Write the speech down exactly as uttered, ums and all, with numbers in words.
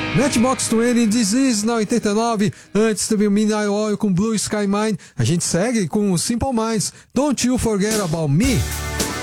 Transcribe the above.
Matchbox vinte, Disease na oitenta e nove. Antes teve o Midnight Oil com Blue Sky Mine. A gente segue com o Simple Minds, Don't You Forget About Me.